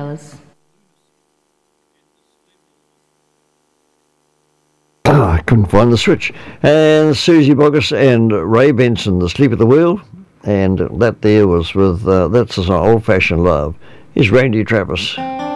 was. I couldn't find the switch. And Susie Boggess and Ray Benson, The Sleep at the Wheel. And that there was with, that's an old-fashioned love. Here's Randy Travis.